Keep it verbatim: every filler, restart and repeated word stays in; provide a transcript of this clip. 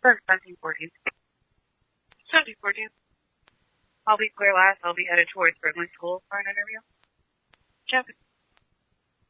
seventeen fourteen. seventeen fourteen. I'll be clear last. I'll be headed towards Brimley School for an interview. Check.